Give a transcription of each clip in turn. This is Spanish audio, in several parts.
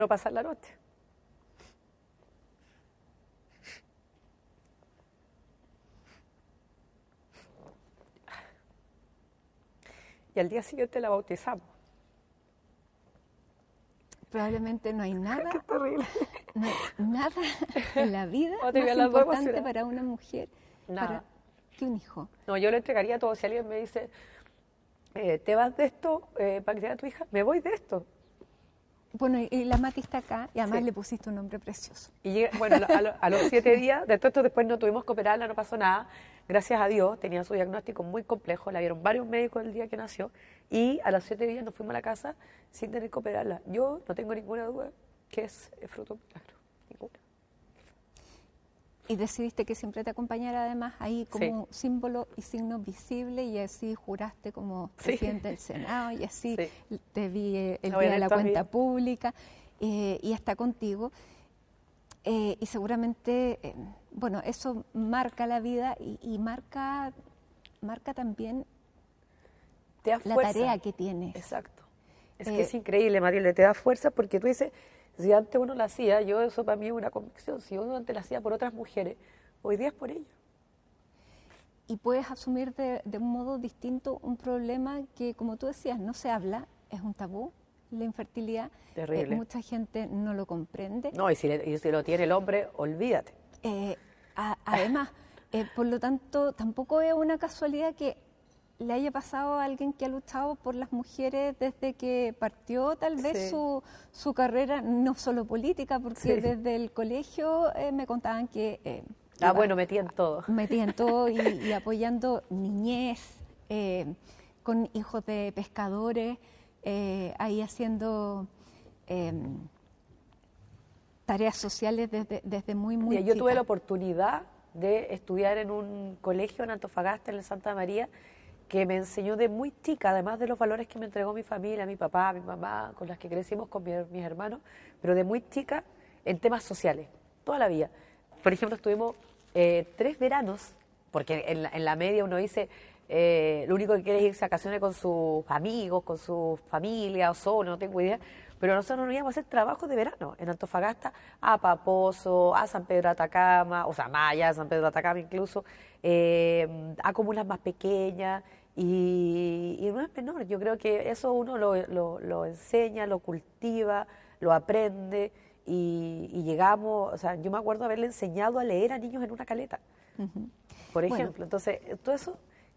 no pasar la noche. Y al día siguiente la bautizamos. Probablemente no hay nada, Qué terrible. no hay nada en la vida Oh, te más veo las dos importante emocionadas. para una mujer Nada. que un hijo. No, yo le entregaría todo. Si alguien me dice, ¿te vas de esto para criar a tu hija? Me voy de esto. Bueno, y la Mati está acá y además Sí. le pusiste un nombre precioso. Y bueno, a los 7 días, de todo esto después no tuvimos que operarla, no pasó nada. Gracias a Dios, tenía su diagnóstico muy complejo, la vieron varios médicos el día que nació. Y a los 7 días nos fuimos a la casa sin tener que operarla. Yo no tengo ninguna duda que es fruto de un milagro. Ninguna. Y decidiste que siempre te acompañara además ahí como símbolo y signo visible y así juraste como presidente del Senado y así te vi el día de la cuenta pública y está contigo. Y seguramente, bueno, eso marca la vida y marca también la tarea que tienes. Exacto. Es que es increíble, Matilde, te da fuerza porque tú dices, si antes uno lo hacía, yo eso para mí es una convicción, si uno antes lo hacía por otras mujeres, hoy día es por ellas. Y puedes asumir de un modo distinto un problema que, como tú decías, no se habla, es un tabú, la infertilidad. Terrible. Mucha gente no lo comprende. No, y si lo tiene el hombre, olvídate. Además, por lo tanto, tampoco es una casualidad que le haya pasado a alguien que ha luchado por las mujeres desde que partió tal vez su carrera, no solo política, porque desde el colegio me contaban que... bueno, metían todo. Metían todo y apoyando niñez, con hijos de pescadores, ahí haciendo tareas sociales desde muy chica. Yo tuve la oportunidad de estudiar en un colegio en Antofagasta, en el Santa María, que me enseñó de muy chica, además de los valores que me entregó mi familia, mi papá, mi mamá, con las que crecimos con mis hermanos, pero de muy chica en temas sociales, toda la vida. Por ejemplo, estuvimos 3 veranos, porque en la media uno dice, lo único que quiere es irse a vacaciones con sus amigos, con su familia o solo, no tengo idea, pero nosotros nos íbamos a hacer trabajos de verano en Antofagasta, a Paposo, a San Pedro de Atacama, o sea, más allá de San Pedro de Atacama incluso, a comunas más pequeñas, y no es menor. Yo creo que eso uno lo enseña, lo cultiva, lo aprende, y llegamos, o sea, yo me acuerdo haberle enseñado a leer a niños en una caleta, por ejemplo. Bueno. Entonces, todo eso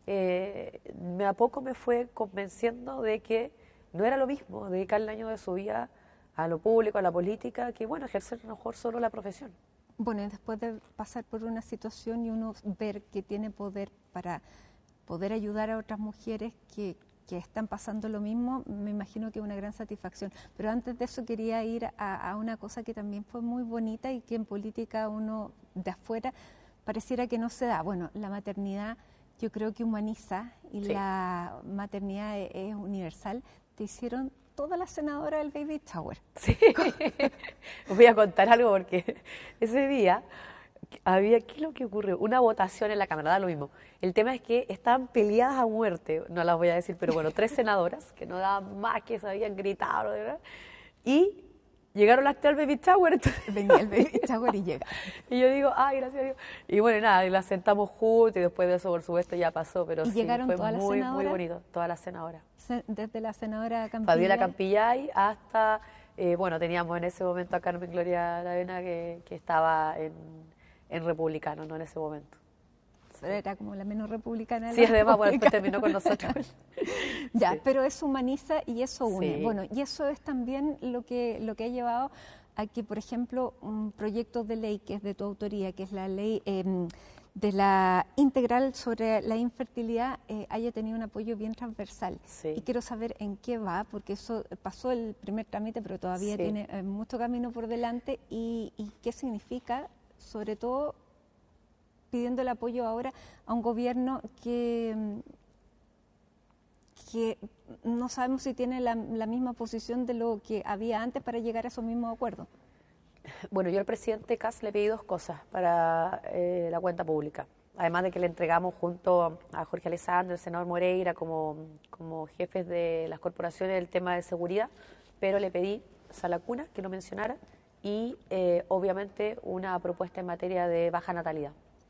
a poco me fue convenciendo de que no era lo mismo dedicar el año de su vida a lo público, a la política, que bueno, ejercer a lo mejor solo la profesión. Bueno, y después de pasar por una situación y uno ver que tiene poder para poder ayudar a otras mujeres que están pasando lo mismo, me imagino que es una gran satisfacción. Pero antes de eso quería ir a una cosa que también fue muy bonita y que en política uno de afuera pareciera que no se da. Bueno, la maternidad yo creo que humaniza y la maternidad es universal. Te hicieron toda la senadora del baby shower. Sí, os voy a contar algo porque ese día había, ¿qué es lo que ocurrió? Una votación en la Cámara, da lo mismo. El tema es que estaban peleadas a muerte, no las voy a decir, pero bueno, 3 senadoras que no daban más, que se habían gritado, ¿verdad? Y llegaron las 3 al baby shower. Entonces, venía el baby shower y llega. Y yo digo, ay, gracias a Dios. Y bueno, nada, y las sentamos juntos y después de eso, por supuesto, ya pasó, pero ¿Y sí, llegaron fue todas muy, las muy bonito, todas las senadoras. Desde la senadora Campillay. Fabiola Campillay hasta, bueno, teníamos en ese momento a Carmen Gloria Aravena que estaba en Republicano, no en ese momento. Era como la menos republicana de sí, además, bueno, después terminó con nosotros. Ya, sí. Pero eso humaniza y eso une. Sí. Bueno, y eso es también lo que ha llevado a que, por ejemplo, un proyecto de ley que es de tu autoría, que es la ley de la integral sobre la infertilidad, haya tenido un apoyo bien transversal. Sí. Y quiero saber en qué va, porque eso pasó el primer trámite, pero todavía tiene mucho camino por delante, y qué significa, sobre todo, pidiendo el apoyo ahora a un gobierno que no sabemos si tiene la misma posición de lo que había antes para llegar a esos mismos acuerdos. Bueno, yo al presidente Kast le pedí 2 cosas para la cuenta pública. Además de que le entregamos junto a Jorge Alessandro, el senador Moreira, como jefes de las corporaciones el tema de seguridad, pero le pedí sala cuna, que lo mencionara, y obviamente una propuesta en materia de baja natalidad.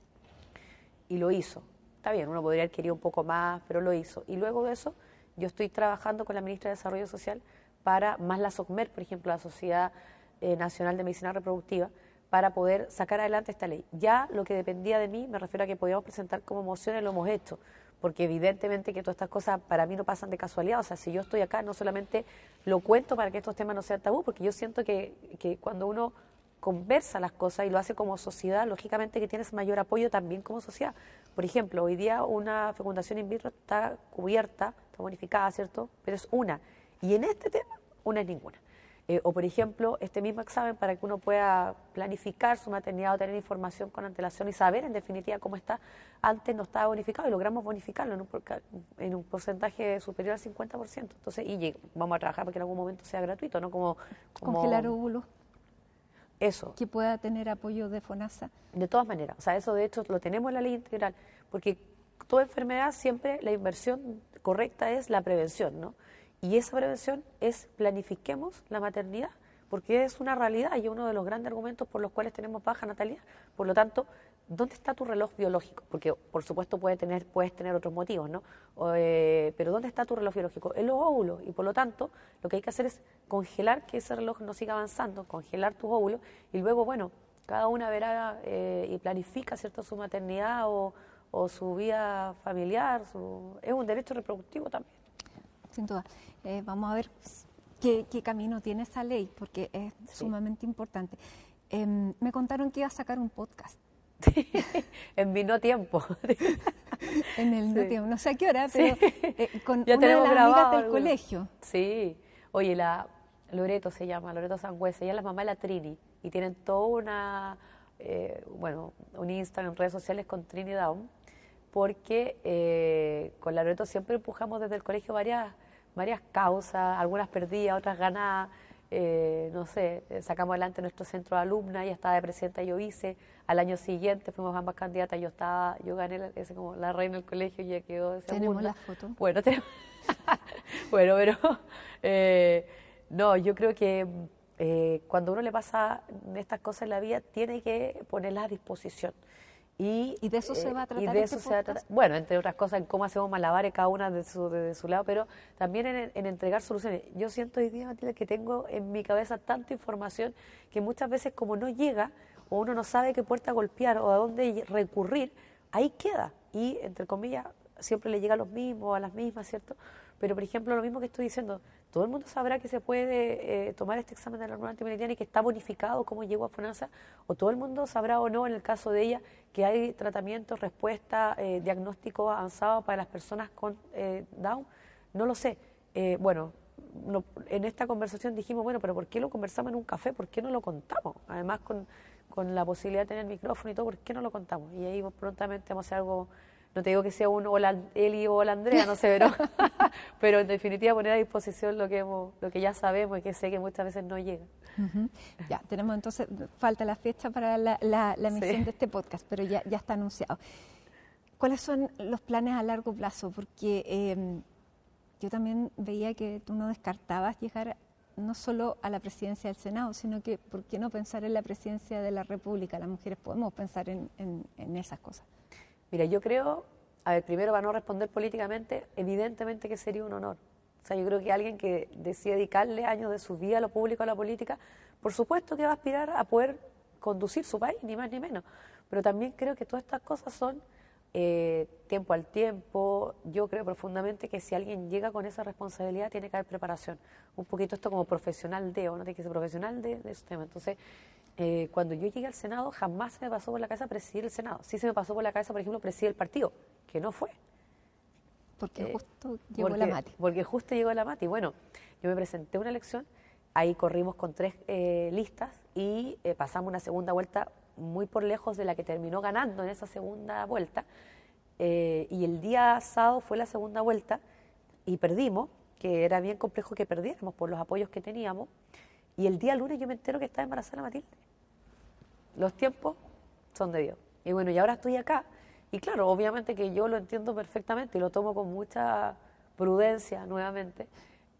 Y lo hizo. Está bien, uno podría haber querido un poco más, pero lo hizo. Y luego de eso, yo estoy trabajando con la ministra de Desarrollo Social para, más la SOCMER, por ejemplo, la Sociedad Nacional de Medicina Reproductiva, para poder sacar adelante esta ley. Ya lo que dependía de mí, me refiero a que podíamos presentar como mociones, lo hemos hecho, porque evidentemente que todas estas cosas para mí no pasan de casualidad. O sea, si yo estoy acá, no solamente lo cuento para que estos temas no sean tabú, porque yo siento que cuando uno conversa las cosas y lo hace como sociedad, lógicamente que tienes mayor apoyo también como sociedad. Por ejemplo, hoy día una fecundación in vitro está cubierta, está bonificada, ¿cierto? Pero es una. Y en este tema, una es ninguna. O, por ejemplo, este mismo examen para que uno pueda planificar su maternidad o tener información con antelación y saber, en definitiva, cómo está. Antes no estaba bonificado y logramos bonificarlo en un porcentaje superior al 50%. Entonces, vamos a trabajar para que en algún momento sea gratuito, ¿no? Como congelar óvulos. Eso. Que pueda tener apoyo de FONASA. De todas maneras. O sea, eso de hecho lo tenemos en la ley integral. Porque toda enfermedad siempre la inversión correcta es la prevención, ¿no? Y esa prevención es planifiquemos la maternidad, porque es una realidad y uno de los grandes argumentos por los cuales tenemos baja natalidad. Por lo tanto, ¿dónde está tu reloj biológico? Porque, por supuesto, puedes tener otros motivos, ¿no? Pero ¿dónde está tu reloj biológico? En los óvulos. Y por lo tanto, lo que hay que hacer es congelar que ese reloj no siga avanzando, congelar tus óvulos y luego, bueno, cada una verá y planifica, ¿cierto?, su maternidad o su vida familiar. Es un derecho reproductivo también. Sin duda. Vamos a ver qué camino tiene esa ley, porque es sumamente importante. Me contaron que iba a sacar un podcast. Sí, en mi no tiempo. En el no tiempo, no sé a qué hora, pero con ya una de las amigas del alguno. colegio. Sí, oye, la Loreto se llama, Loreto Sangüesa, ella es la mamá de la Trini, y tienen toda un Instagram en redes sociales con Trini Down, porque con la Loreto siempre empujamos desde el colegio varias causas, algunas perdidas, otras ganadas. No sé, sacamos adelante nuestro centro de alumnas, ella estaba de presidenta, yo hice, al año siguiente fuimos ambas candidatas, yo gané como la reina del colegio y ella quedó de segunda. Tenemos la foto. Bueno, pero no, yo creo que cuando uno le pasa estas cosas en la vida, tiene que ponerlas a disposición. Y de eso se va a tratar. Y de eso se va a tratar. Bueno, entre otras cosas, en cómo hacemos malabares cada una de su lado, pero también en entregar soluciones. Yo siento hoy día, Matilde, que tengo en mi cabeza tanta información que muchas veces como no llega o uno no sabe qué puerta golpear o a dónde recurrir, ahí queda. Y, entre comillas, siempre le llega a los mismos, a las mismas, ¿cierto? Pero, por ejemplo, lo mismo que estoy diciendo, todo el mundo sabrá que se puede tomar este examen de la hormona antimeridiana y que está bonificado como llegó a FONASA, o todo el mundo sabrá o no, en el caso de ella, que hay tratamientos, respuesta, diagnóstico avanzado para las personas con Down. No lo sé. En esta conversación dijimos, bueno, pero ¿por qué lo conversamos en un café? ¿Por qué no lo contamos? Además, con la posibilidad de tener micrófono y todo, ¿por qué no lo contamos? Y ahí prontamente vamos a hacer algo. No te digo que sea uno o Eli o la Andrea, no sé, pero en definitiva poner a disposición lo que ya sabemos y que sé que muchas veces no llega. Uh-huh. Ya, tenemos entonces, falta la fecha para la emisión de este podcast, pero ya está anunciado. ¿Cuáles son los planes a largo plazo? Porque yo también veía que tú no descartabas llegar no solo a la presidencia del Senado, sino que, ¿por qué no pensar en la presidencia de la República? Las mujeres podemos pensar en esas cosas. Mira, yo creo, a ver, primero para no responder políticamente, evidentemente que sería un honor. O sea, yo creo que alguien que decide dedicarle años de su vida a lo público, a la política, por supuesto que va a aspirar a poder conducir su país, ni más ni menos. Pero también creo que todas estas cosas son tiempo al tiempo. Yo creo profundamente que si alguien llega con esa responsabilidad, tiene que haber preparación. Un poquito esto como profesional ¿no? Tiene que ser profesional de esos temas. Entonces, cuando yo llegué al Senado, jamás se me pasó por la cabeza presidir el Senado. Sí se me pasó por la cabeza, por ejemplo, presidir el partido, que no fue. Porque justo llegó la Mati. Porque justo llegó la Mati. Bueno, yo me presenté a una elección, ahí corrimos con 3 listas y pasamos una segunda vuelta muy por lejos de la que terminó ganando en esa segunda vuelta. Y el día sábado fue la segunda vuelta y perdimos, que era bien complejo que perdiéramos por los apoyos que teníamos. Y el día lunes yo me entero que estaba embarazada la Matilde. Los tiempos son de Dios. Y bueno, y ahora estoy acá. Y claro, obviamente que yo lo entiendo perfectamente y lo tomo con mucha prudencia nuevamente.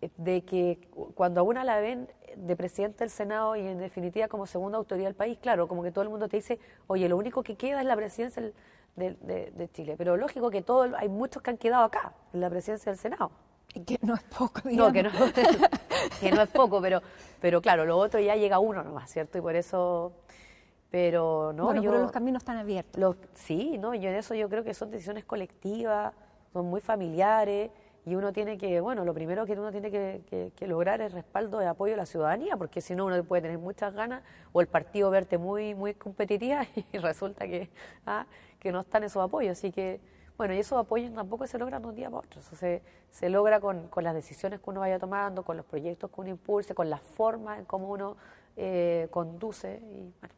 de que cuando a una la ven de presidente del Senado y en definitiva como segunda autoridad del país, claro, como que todo el mundo te dice, oye, lo único que queda es la presidencia de Chile. Pero lógico que hay muchos que han quedado acá, en la presidencia del Senado. Que no es poco, digamos. No, que no es poco, pero claro, lo otro ya llega uno nomás, ¿cierto? Y por eso... Pero no, bueno, pero los caminos están abiertos. Sí, no, yo en eso yo creo que son decisiones colectivas, son muy familiares, y uno tiene que, bueno, lo primero que uno tiene que lograr es respaldo y apoyo de la ciudadanía, porque si no uno puede tener muchas ganas, o el partido verte muy, muy competitiva, y resulta que no están esos apoyos. Así que, bueno, y esos apoyos tampoco se logran de un día para otro, eso se logra con las decisiones que uno vaya tomando, con los proyectos que uno impulse, con la forma en cómo uno conduce, y bueno.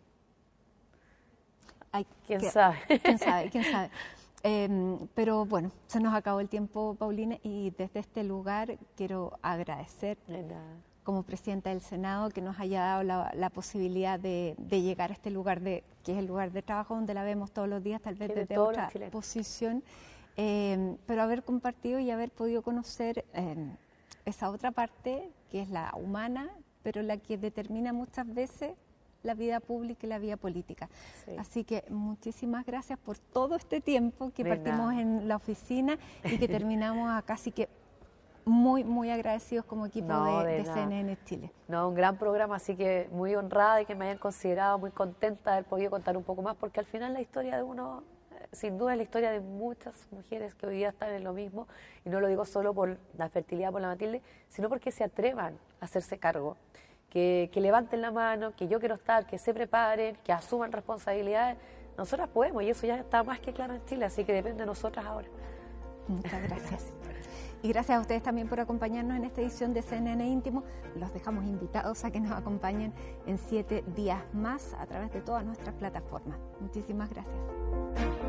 ¿Quién sabe? ¿Quién sabe? ¿Quién sabe? Pero bueno, se nos acabó el tiempo, Paulina, y desde este lugar quiero agradecer como presidenta del Senado que nos haya dado la posibilidad de llegar a este lugar, que es el lugar de trabajo donde la vemos todos los días, tal vez desde otra posición, pero haber compartido y haber podido conocer esa otra parte que es la humana, pero la que determina muchas veces la vida pública y la vida política. Sí. Así que muchísimas gracias por todo este tiempo que partimos en la oficina y que terminamos acá, así que muy, muy agradecidos como equipo de CNN Chile. No, un gran programa, así que muy honrada de que me hayan considerado, muy contenta de haber podido contar un poco más, porque al final la historia de uno, sin duda es la historia de muchas mujeres que hoy día están en lo mismo, y no lo digo solo por la fertilidad, por la Matilde, sino porque se atrevan a hacerse cargo. Que levanten la mano, que yo quiero estar, que se preparen, que asuman responsabilidades. Nosotras podemos, y eso ya está más que claro en Chile, así que depende de nosotras ahora. Muchas gracias. Y gracias a ustedes también por acompañarnos en esta edición de CNN Íntimo. Los dejamos invitados a que nos acompañen en 7 días más a través de todas nuestras plataformas. Muchísimas gracias.